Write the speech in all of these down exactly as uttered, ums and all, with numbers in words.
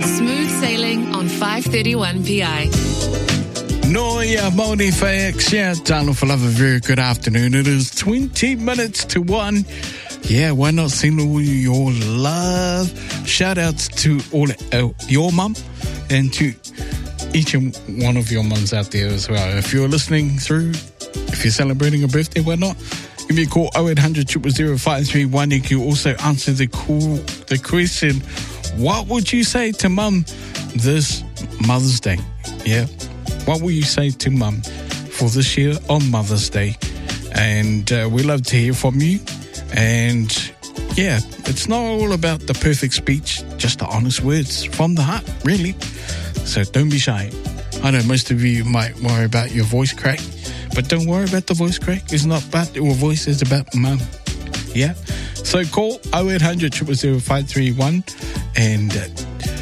Smooth sailing on five thirty-one P I. Noia Maori Whaiaks, yeah, Tano for love, a very good afternoon. It is twenty minutes to one. Yeah, why not send all your love? Shout outs to all uh, your mum and to each and one of your mums out there as well. If you're listening through, if you're celebrating a birthday, why not? Give me a call, oh eight hundred, zero zero zero, five three one. You can also answer the call, the question, what would you say to mum this Mother's Day? Yeah. What will you say to mum for this year on Mother's Day? And uh, we love to hear from you. And yeah, it's not all about the perfect speech, just the honest words from the heart, really. So don't be shy. I know most of you might worry about your voice crack, but don't worry about the voice crack. It's not about your voice, it's about mum. Yeah? So call oh eight hundred, zero zero zero, five three one and uh,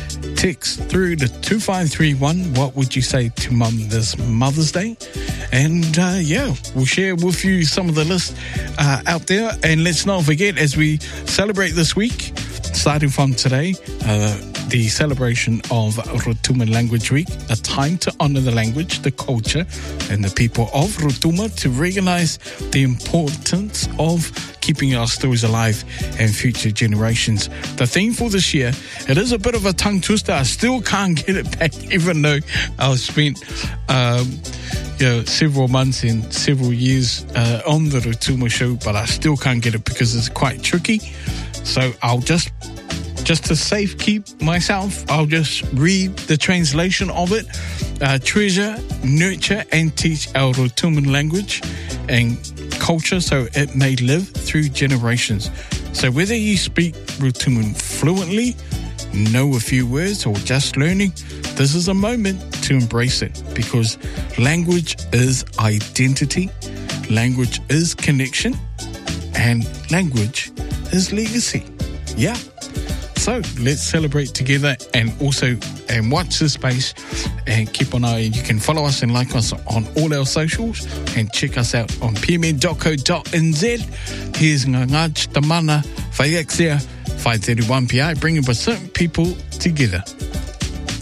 text through to two five three one. What would you say to mum this Mother's Day? And uh, yeah, we'll share with you some of the list uh, out there. And let's not forget, as we celebrate this week, starting from today, uh, the celebration of Rotuman Language Week, a time to honour the language, the culture, and the people of Rotuma, to recognise the importance of keeping our stories alive and future generations. The theme for this year, it is a bit of a tongue twister. I still can't get it back, even though I've spent um, you know, several months and several years uh, on the Rotuma show, but I still can't get it because it's quite tricky. So I'll just Just to safe keep myself, I'll just read the translation of it. Uh, treasure, nurture, and teach our Rotuman language and culture so it may live through generations. So whether you speak Rotuman fluently, know a few words, or just learning, this is a moment to embrace it, because language is identity, language is connection, and language is legacy. Yeah. So let's celebrate together, and also and watch this space and keep an eye. You can follow us and like us on all our socials and check us out on p m n dot co dot n z. Here's Ngangaj Tamana Whaiaks, five thirty-one P I, bringing Pacific people together.